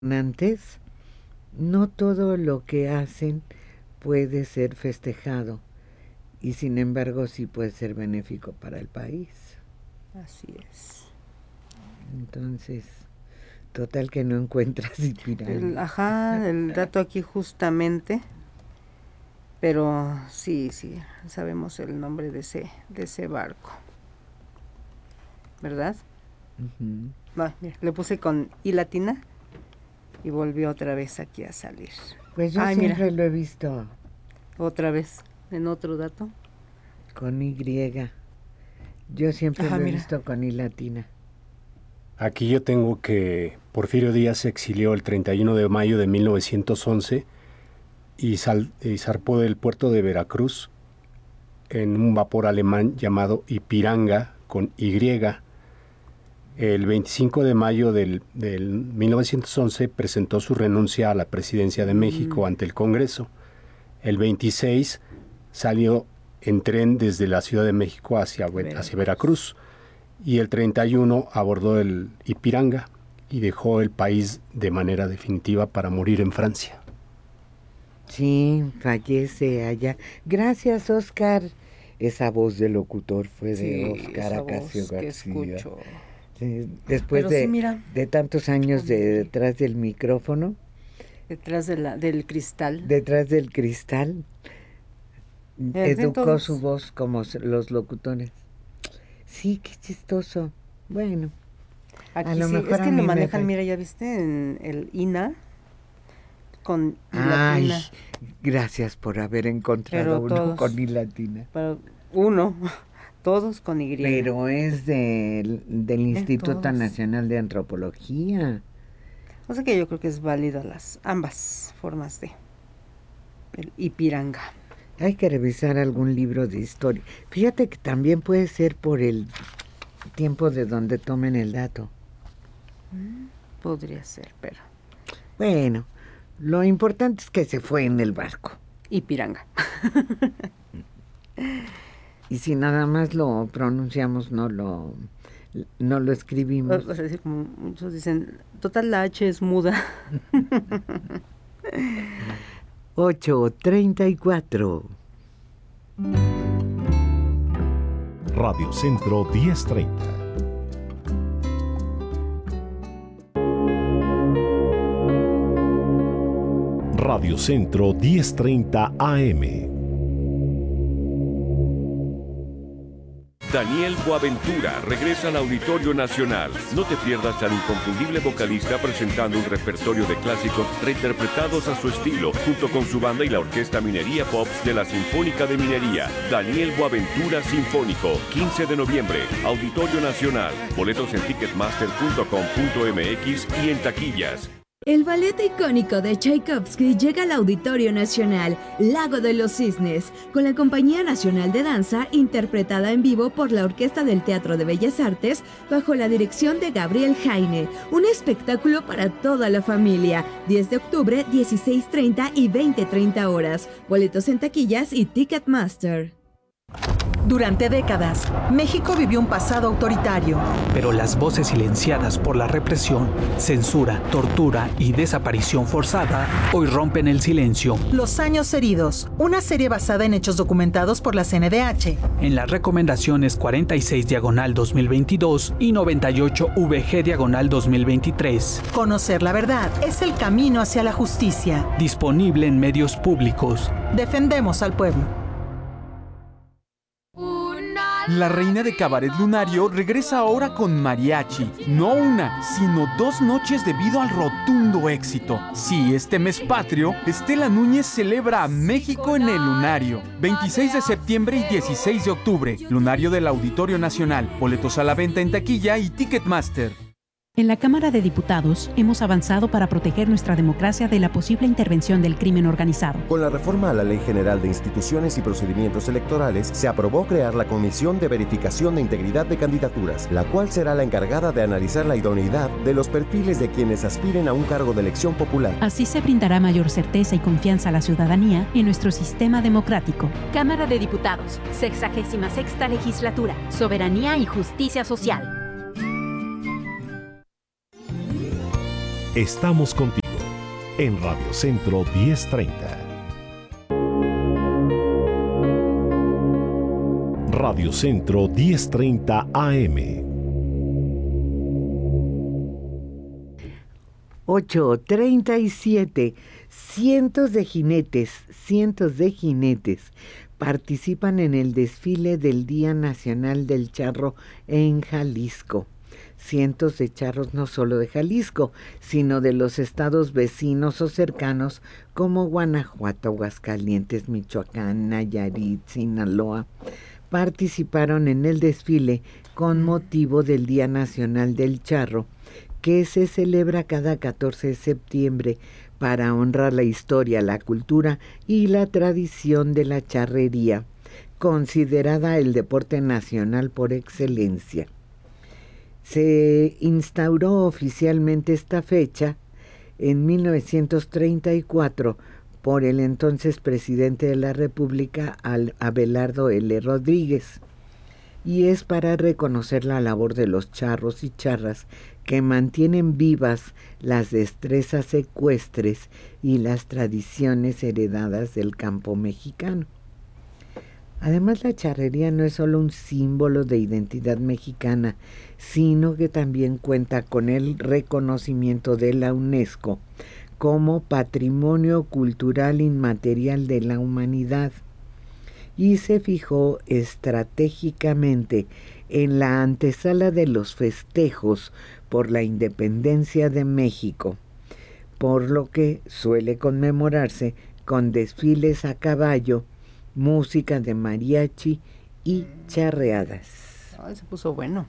gobernantes, no todo lo que hacen puede ser festejado y sin embargo sí puede ser benéfico para el país. Así es. Entonces, total que no encuentras Ipiranga. El dato aquí justamente, pero sí, sabemos el nombre de ese barco, ¿verdad? Uh-huh. Mira, le puse con I latina y volvió otra vez aquí a salir. Pues yo siempre lo he visto. Otra vez, en otro dato. Con Y. Yo siempre lo he visto con I latina. Aquí yo tengo que Porfirio Díaz se exilió el 31 de mayo de 1911 y zarpó del puerto de Veracruz en un vapor alemán llamado Ipiranga, con Y. El 25 de mayo del 1911 presentó su renuncia a la presidencia de México ante el Congreso. El 26 salió en tren desde la Ciudad de México hacia Veracruz. Y el 31 abordó el Ipiranga y dejó el país de manera definitiva para morir en Francia. Sí, fallece allá. Gracias, Oscar. Esa voz de locutor fue de Oscar Acacio García. Sí, después de tantos años detrás del micrófono. Detrás del cristal. Detrás del cristal. Educó su voz como los locutores. Sí, qué chistoso. Bueno, aquí a lo mejor es que lo manejan, mira, ya viste, en el INA con I latina. Gracias por haber encontrado uno con I latina. Todos con Y. Pero es del Instituto Nacional de Antropología. O sea que yo creo que es válido ambas formas de el Ipiranga. Hay que revisar algún libro de historia. Fíjate que también puede ser por el tiempo de donde tomen el dato. Podría ser, pero... Bueno, lo importante es que se fue en el barco. Ipiranga. Y si nada más lo pronunciamos, no lo escribimos. O sea, como muchos dicen, total la H es muda. 8:34. Radio Centro 1030. Radio Centro 1030 AM. Daniel Boaventura regresa al Auditorio Nacional. No te pierdas al inconfundible vocalista presentando un repertorio de clásicos reinterpretados a su estilo, junto con su banda y la Orquesta Minería Pops de la Sinfónica de Minería. Daniel Boaventura Sinfónico, 15 de noviembre, Auditorio Nacional. Boletos en ticketmaster.com.mx y en taquillas. El ballet icónico de Tchaikovsky llega al Auditorio Nacional, Lago de los Cisnes, con la Compañía Nacional de Danza, interpretada en vivo por la Orquesta del Teatro de Bellas Artes, bajo la dirección de Gabriel Jaine. Un espectáculo para toda la familia. 10 de octubre, 16:30 y 20:30 horas. Boletos en taquillas y Ticketmaster. Durante décadas, México vivió un pasado autoritario. Pero las voces silenciadas por la represión, censura, tortura y desaparición forzada hoy rompen el silencio. Los años heridos, una serie basada en hechos documentados por la CNDH. En las recomendaciones 46/2022 y 98VG/2023. Conocer la verdad es el camino hacia la justicia. Disponible en medios públicos. Defendemos al pueblo. La reina de Cabaret Lunario regresa ahora con mariachi. No una, sino 2 noches debido al rotundo éxito. Sí, este mes patrio, Estela Núñez celebra a México en el Lunario. 26 de septiembre y 16 de octubre. Lunario del Auditorio Nacional. Boletos a la venta en taquilla y Ticketmaster. En la Cámara de Diputados hemos avanzado para proteger nuestra democracia de la posible intervención del crimen organizado. Con la reforma a la Ley General de Instituciones y Procedimientos Electorales, se aprobó crear la Comisión de Verificación de Integridad de Candidaturas, la cual será la encargada de analizar la idoneidad de los perfiles de quienes aspiren a un cargo de elección popular. Así se brindará mayor certeza y confianza a la ciudadanía en nuestro sistema democrático. Cámara de Diputados, 66ª Legislatura, Soberanía y Justicia Social. Estamos contigo en Radio Centro 1030. Radio Centro 1030 AM. 8:37. Cientos de jinetes participan en el desfile del Día Nacional del Charro en Jalisco. Cientos de charros no solo de Jalisco, sino de los estados vecinos o cercanos como Guanajuato, Aguascalientes, Michoacán, Nayarit, Sinaloa, participaron en el desfile con motivo del Día Nacional del Charro, que se celebra cada 14 de septiembre para honrar la historia, la cultura y la tradición de la charrería, considerada el deporte nacional por excelencia. Se instauró oficialmente esta fecha en 1934 por el entonces presidente de la República, Abelardo L. Rodríguez, y es para reconocer la labor de los charros y charras que mantienen vivas las destrezas ecuestres y las tradiciones heredadas del campo mexicano. Además, la charrería no es solo un símbolo de identidad mexicana, sino que también cuenta con el reconocimiento de la UNESCO como Patrimonio Cultural Inmaterial de la Humanidad, y se fijó estratégicamente en la antesala de los festejos por la independencia de México, por lo que suele conmemorarse con desfiles a caballo, música de mariachi y charreadas. Se puso bueno.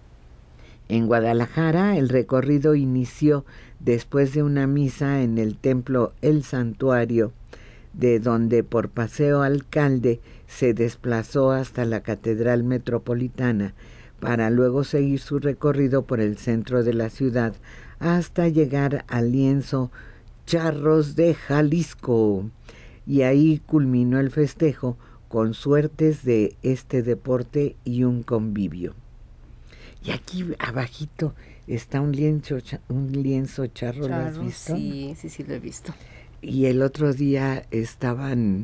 En Guadalajara, el recorrido inició después de una misa en el templo El Santuario, de donde por Paseo Alcalde se desplazó hasta la Catedral Metropolitana, para luego seguir su recorrido por el centro de la ciudad hasta llegar al lienzo Charros de Jalisco, y ahí culminó el festejo con suertes de este deporte y un convivio. Y aquí abajito está un lienzo charro, ¿lo has visto? Sí, lo he visto. Y el otro día estaban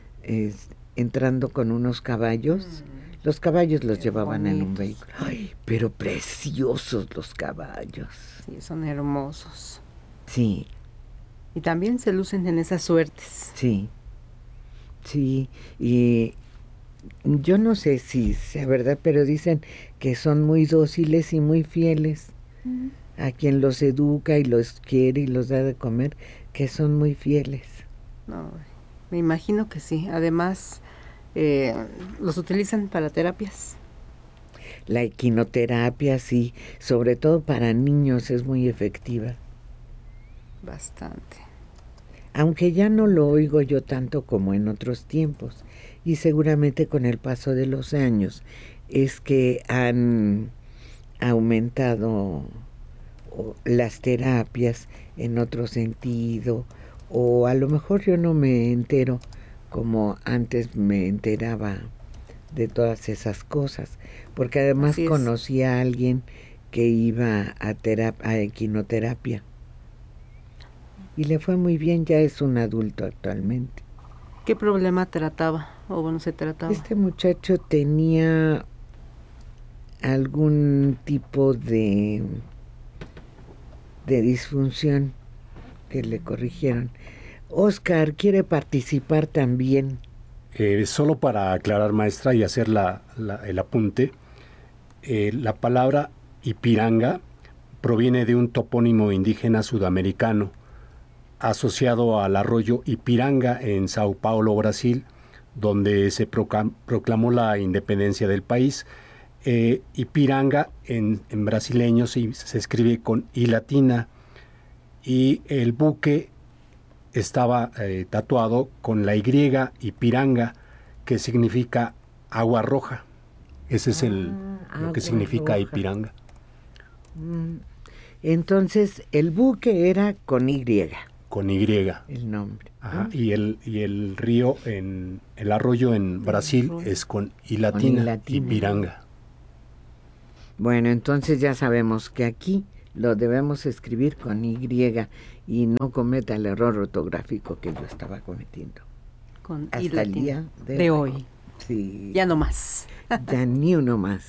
entrando con unos caballos. Los caballos los llevaban bonitos en un vehículo. Ay, pero preciosos los caballos. Sí, son hermosos. Sí. Y también se lucen en esas suertes. Sí, y yo no sé si sea verdad, pero dicen que son muy dóciles y muy fieles a quien los educa y los quiere y los da de comer, que son muy fieles. No, me imagino que sí. Además, los utilizan para terapias. La equinoterapia, sí, sobre todo para niños es muy efectiva. Bastante. Aunque ya no lo oigo yo tanto como en otros tiempos, y seguramente con el paso de los años es que han aumentado las terapias en otro sentido, o a lo mejor yo no me entero como antes me enteraba de todas esas cosas, porque además conocí a alguien que iba a equinoterapia y le fue muy bien, ya es un adulto actualmente. ¿Qué problema trataba o bueno se trataba? Este muchacho tenía algún tipo de disfunción que le corrigieron. Oscar quiere participar también. Solo para aclarar, maestra, y hacer el apunte, la palabra Ipiranga proviene de un topónimo indígena sudamericano asociado al arroyo Ipiranga en Sao Paulo, Brasil, donde se proclamó la independencia del país. Ipiranga en brasileño se escribe con I latina, y el buque estaba tatuado con la Y, Ipiranga, que significa agua roja. Ese es lo que significa roja. Ipiranga. Entonces el buque era con Y. Con Y. El nombre. Ajá, y el río, el arroyo en Brasil es con I latina, Ipiranga. Bueno, entonces ya sabemos que aquí lo debemos escribir con Y y no cometa el error ortográfico que yo estaba cometiendo. Con hasta I el latina. día de hoy. Sí. Ya no más. Ya ni uno más.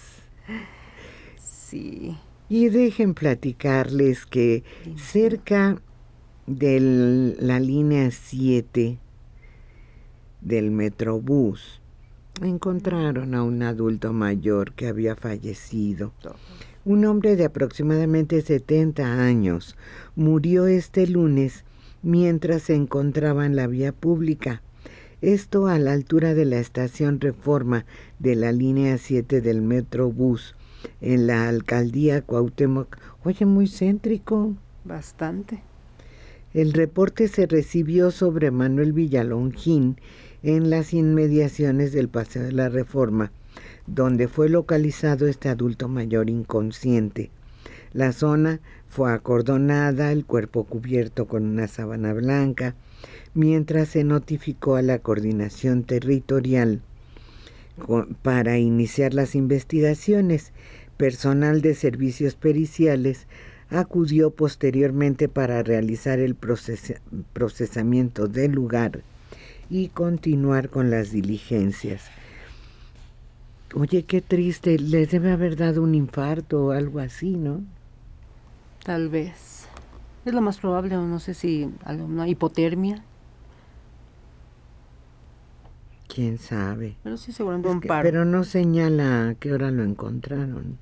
Sí. Y dejen platicarles que cerca de la línea 7 del Metrobús encontraron a un adulto mayor que había fallecido. Un hombre de aproximadamente 70 años murió este lunes mientras se encontraba en la vía pública. Esto a la altura de la estación Reforma de la línea 7 del Metrobús en la alcaldía Cuauhtémoc. Oye, muy céntrico. Bastante. El reporte se recibió sobre Manuel Villalongín en las inmediaciones del Paseo de la Reforma, donde fue localizado este adulto mayor inconsciente. La zona fue acordonada, el cuerpo cubierto con una sábana blanca, mientras se notificó a la coordinación territorial para iniciar las investigaciones. Personal de servicios periciales acudió posteriormente para realizar el procesamiento del lugar y continuar con las diligencias. Oye, qué triste, les debe haber dado un infarto o algo así, ¿no? Tal vez. Es lo más probable, o no sé si una hipotermia. ¿Quién sabe? Pero sí, seguramente un paro. Pero no señala a qué hora lo encontraron.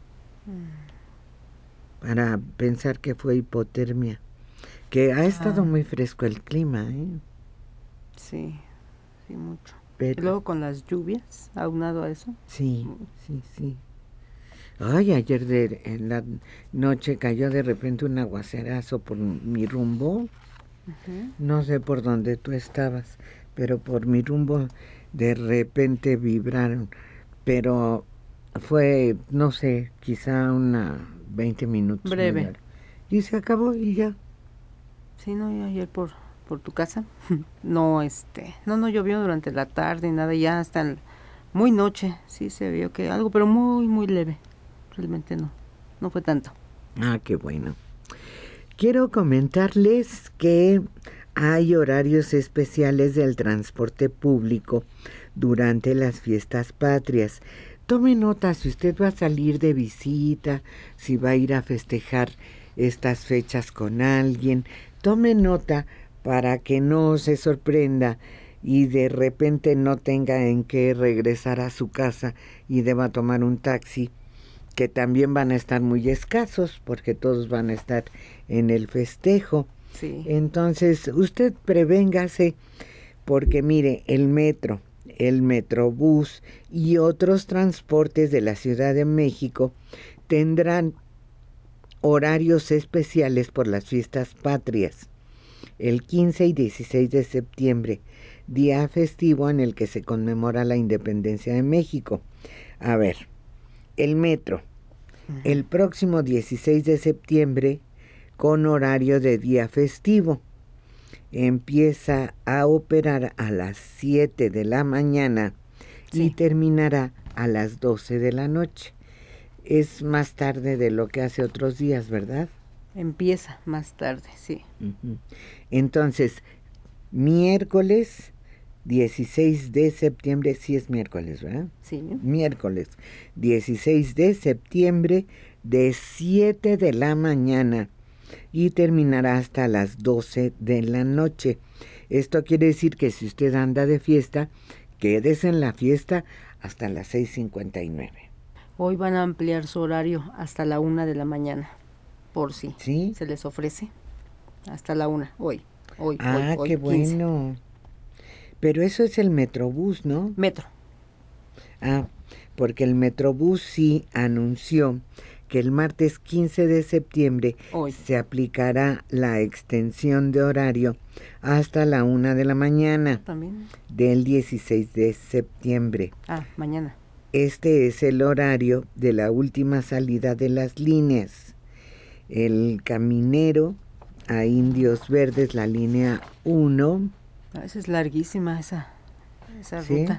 Para pensar que fue hipotermia. Que ha estado muy fresco el clima, ¿eh? Sí, sí, mucho. Pero, y luego con las lluvias, aunado a eso. Sí, sí, sí. Ay, ayer en la noche cayó de repente un aguacerazo por mi rumbo. No sé por dónde tú estabas, pero por mi rumbo de repente vibraron. Pero fue, no sé, quizá 20 minutos. Breve. Y se acabó y ya. Sí, no, yo ayer por tu casa, no llovió durante la tarde, nada, ya hasta muy noche, sí se vio que algo, pero muy, muy leve, realmente no fue tanto. Ah, qué bueno. Quiero comentarles que hay horarios especiales del transporte público durante las fiestas patrias. Tome nota si usted va a salir de visita, si va a ir a festejar estas fechas con alguien, tome nota para que no se sorprenda y de repente no tenga en qué regresar a su casa y deba tomar un taxi, que también van a estar muy escasos porque todos van a estar en el festejo. Sí. Entonces, usted prevéngase porque mire, el metro, el Metrobús y otros transportes de la Ciudad de México tendrán horarios especiales por las fiestas patrias. El 15 y 16 de septiembre, día festivo en el que se conmemora la independencia de México. A ver, el metro, el próximo 16 de septiembre, con horario de día festivo, empieza a operar a las 7 de la mañana y terminará a las 12 de la noche. Es más tarde de lo que hace otros días, ¿verdad? Empieza más tarde, sí. Entonces, miércoles 16 de septiembre, sí es miércoles, ¿verdad? Sí. Miércoles 16 de septiembre de 7 de la mañana y terminará hasta las 12 de la noche. Esto quiere decir que si usted anda de fiesta, quédese en la fiesta hasta las 6:59. Hoy van a ampliar su horario hasta la 1 de la mañana, por si se les ofrece. Hasta la 1, hoy. Ah, qué 15. bueno. Pero eso es el Metrobús, ¿no? Metro. Ah, porque el Metrobús sí anunció que el martes 15 de septiembre se aplicará la extensión de horario hasta la 1 de la mañana. También. Del 16 de septiembre. Ah, mañana. Este es el horario de la última salida de las líneas. El Caminero a Indios Verdes, la línea 1. Esa es larguísima, esa ruta.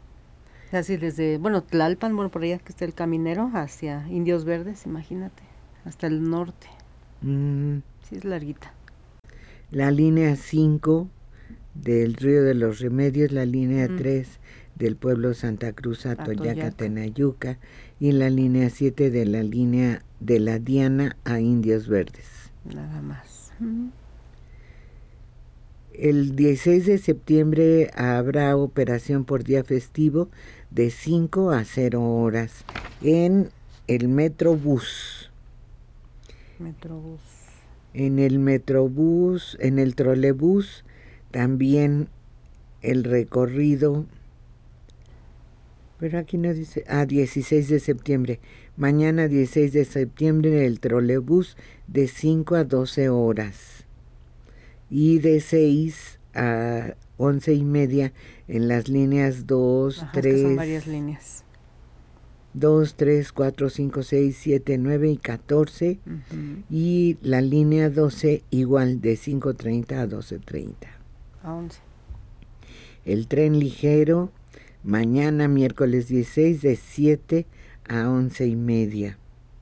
Así desde, Tlalpan, por allá que está el Caminero, hacia Indios Verdes, imagínate. hasta el norte. Sí, es larguita. La línea 5 del Río de los Remedios, la línea 3 del pueblo Santa Cruz a Toyaca, Tenayuca, y la línea 7 de la línea de la Diana a Indios Verdes. Nada más. El 16 de septiembre habrá operación por día festivo de 5 a 0 horas en el Metrobús. En el Metrobús, en el trolebús, también el recorrido, pero aquí no dice, 16 de septiembre. Mañana 16 de septiembre el trolebús de 5 a 12 horas. Y de 6 a 11:30 en las líneas 2, 3... Es que son varias líneas. 2, 3, 4, 5, 6, 7, 9 y 14. Y la línea 12 igual de 5:30 a 12:30. A 11. El tren ligero mañana miércoles 16 de 7 a 11:30.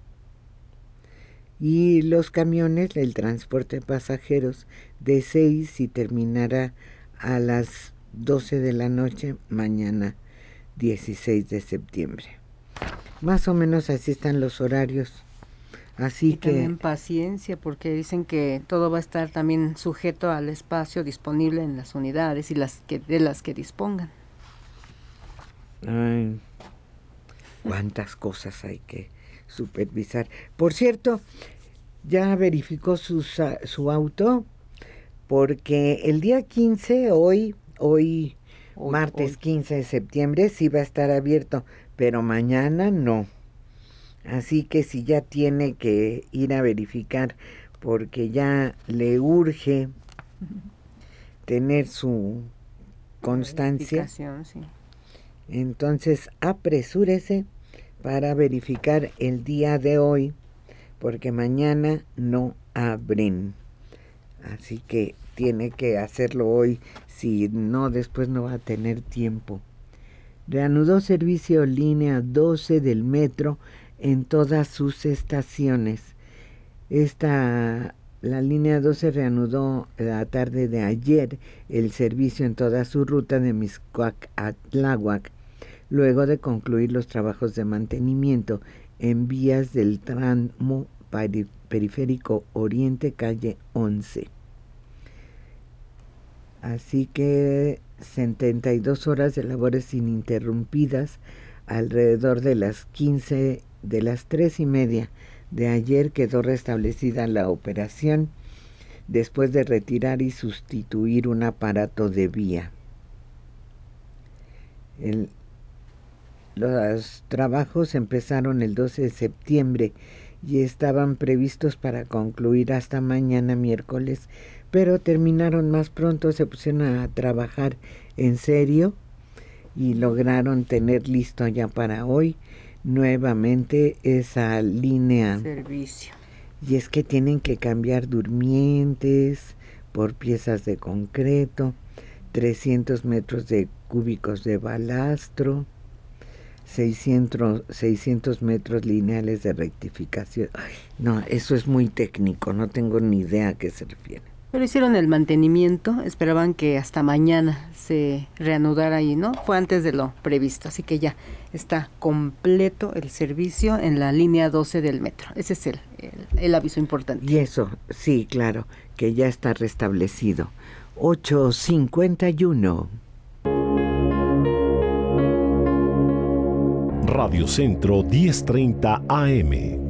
Y los camiones, el transporte de pasajeros de 6 y terminará a las 12 de la noche mañana 16 de septiembre. Más o menos así están los horarios. Así que también paciencia, porque dicen que todo va a estar también sujeto al espacio disponible en las unidades y de las que dispongan. Ay, cuántas cosas hay que supervisar. Por cierto, ya verificó su auto, porque el día 15, hoy martes 15 de septiembre, sí va a estar abierto, pero mañana no. Así que si ya tiene que ir a verificar, porque ya le urge tener su constancia, sí. Entonces apresúrese para verificar el día de hoy, porque mañana no abren. Así que tiene que hacerlo hoy, si no después no va a tener tiempo. Reanudó servicio línea 12 del metro en todas sus estaciones. La línea 12 reanudó la tarde de ayer el servicio en toda su ruta de Mixcoac a Tláhuac, luego de concluir los trabajos de mantenimiento en vías del tramo periférico Oriente, calle 11. Así que 72 horas de labores ininterrumpidas alrededor de las 3:30 de ayer quedó restablecida la operación después de retirar y sustituir un aparato de vía. Los trabajos empezaron el 12 de septiembre y estaban previstos para concluir hasta mañana miércoles, pero terminaron más pronto, se pusieron a trabajar en serio y lograron tener listo ya para hoy nuevamente esa línea. Servicio. Y es que tienen que cambiar durmientes por piezas de concreto, 300 metros de cúbicos de balastro, 600 metros lineales de rectificación. Ay, no, eso es muy técnico, no tengo ni idea a qué se refiere. Pero hicieron el mantenimiento, esperaban que hasta mañana se reanudara ahí, ¿no? Fue antes de lo previsto, así que ya está completo el servicio en la línea 12 del metro. Ese es el aviso importante. Y eso, sí, claro, que ya está restablecido. 8:51. Radio Centro 1030 AM.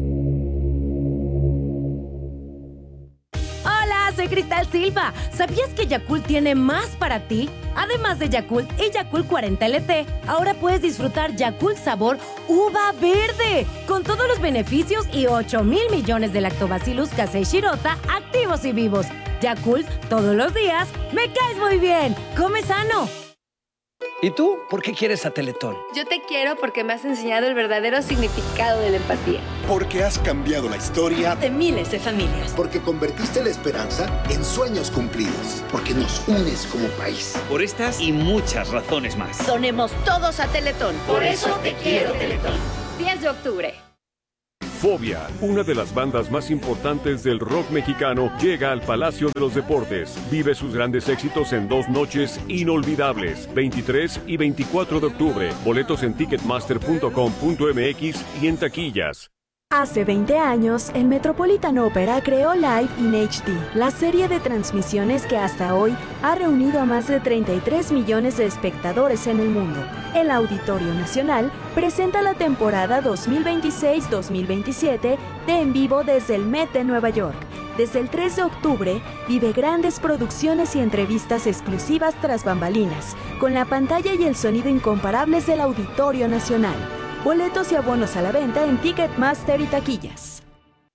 Soy Cristal Silva. ¿Sabías que Yakult tiene más para ti? Además de Yakult y Yakult 40 LT, ahora puedes disfrutar Yakult sabor uva verde, con todos los beneficios y 8,000 millones de Lactobacillus casei shirota activos y vivos. Yakult, todos los días, me caes muy bien. Come sano. ¿Y tú? ¿Por qué quieres a Teletón? Yo te quiero porque me has enseñado el verdadero significado de la empatía. Porque has cambiado la historia de miles de familias. Porque convertiste la esperanza en sueños cumplidos. Porque nos unes como país. Por estas y muchas razones más. Donemos todos a Teletón. Por eso te quiero, Teletón. 10 de octubre. Fobia, una de las bandas más importantes del rock mexicano, llega al Palacio de los Deportes. Vive sus grandes éxitos en 2 noches inolvidables, 23 y 24 de octubre. Boletos en ticketmaster.com.mx y en taquillas. Hace 20 años, el Metropolitan Opera creó Live in HD, la serie de transmisiones que hasta hoy ha reunido a más de 33 millones de espectadores en el mundo. El Auditorio Nacional presenta la temporada 2026-2027 de En Vivo desde el Met de Nueva York. Desde el 3 de octubre, vive grandes producciones y entrevistas exclusivas tras bambalinas, con la pantalla y el sonido incomparables del Auditorio Nacional. Boletos y abonos a la venta en Ticketmaster y taquillas.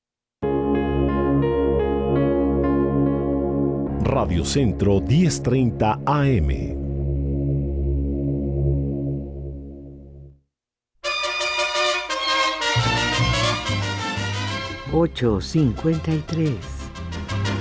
Radio Centro 1030 AM. $8:53.